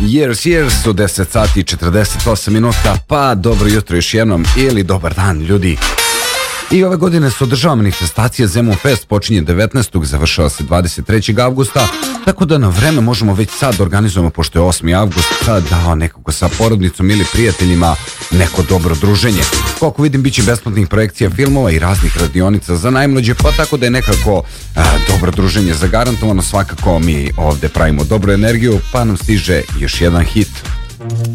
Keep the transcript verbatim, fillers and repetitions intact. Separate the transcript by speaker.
Speaker 1: Years, years u deset sati i četrdeset osam minuta, pa dobro jutro još jednom ili dobar dan ljudi. I ove godine se održava manifestacija Zemun Fest, počinje devetnaestog završava se dvadeset trećeg avgusta, tako da na vreme možemo već sad organizujemo, pošto je osmi avgust, sad da nekako sa porodnicom ili prijateljima neko dobro druženje. Koliko vidim, bit će besplatnih projekcija filmova i raznih radionica za najmlađe, pa tako da je nekako a, dobro druženje zagarantovano. Svakako mi ovde pravimo dobru energiju, pa nam stiže još jedan hit.